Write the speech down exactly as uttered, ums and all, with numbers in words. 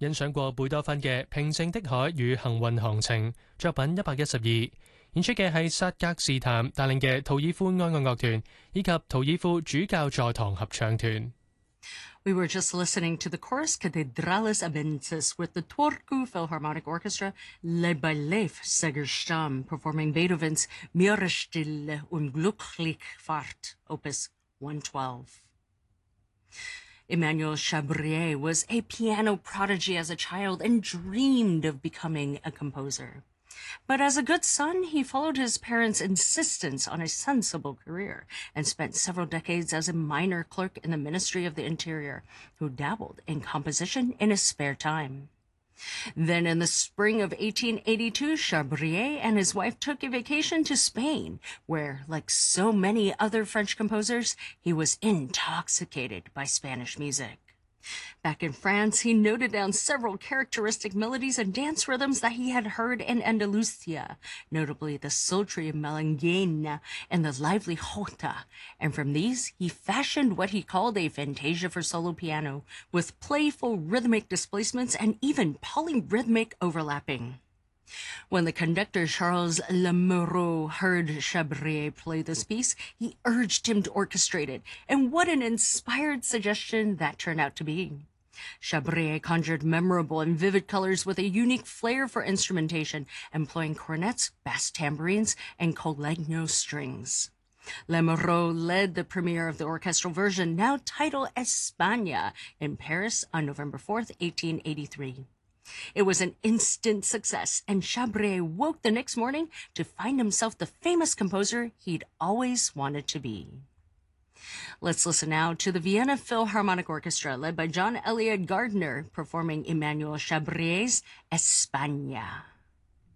欣賞過貝多芬嘅《平靜的海與幸運航程》作品一百一十二，演出嘅係薩格士譚帶領嘅圖爾夫愛樂樂團以及圖爾夫主教座堂合唱團。 We were just listening to the chorus Cathedralis Abensis with the Turku Philharmonic Orchestra led by Leif Segerstam performing Beethoven's Meeresstille und Glücklichfahrt, Opus one twelve. Emmanuel Chabrier was a piano prodigy as a child and dreamed of becoming a composer. But as a good son, he followed his parents' insistence on a sensible career and spent several decades as a minor clerk in the Ministry of the Interior, who dabbled in composition in his spare time. Then in the spring of eighteen eighty-two, Chabrier and his wife took a vacation to Spain, where, like so many other French composers, he was intoxicated by Spanish music. Back in France, he noted down several characteristic melodies and dance rhythms that he had heard in Andalusia, notably the sultry melanguena and the lively jota, and from these he fashioned what he called a fantasia for solo piano, with playful rhythmic displacements and even polyrhythmic overlapping. When the conductor Charles Lamoureux heard Chabrier play this piece, he urged him to orchestrate it, and what an inspired suggestion that turned out to be. Chabrier conjured memorable and vivid colors with a unique flair for instrumentation, employing cornets, bass tambourines, and collegno strings. Lamoureux led the premiere of the orchestral version, now titled España, in Paris on November fourth, eighteen eighty-three. It was an instant success, and Chabrier woke the next morning to find himself the famous composer he'd always wanted to be. Let's listen now to the Vienna Philharmonic Orchestra, led by John Elliott Gardner, performing Emmanuel Chabrier's España.